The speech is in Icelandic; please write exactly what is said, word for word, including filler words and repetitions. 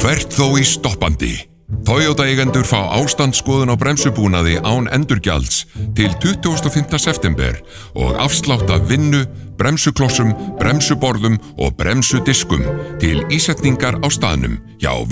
Hvert þó í stoppandi. Toyota eigendur fá ástandsskoðun á bremsubúnaði án endurgjalds til tuttugasta og fimmta september og afslátt af vinnu, bremsuklossum, bremsuborðum og bremsudiskum til ísetningar á staðnum hjá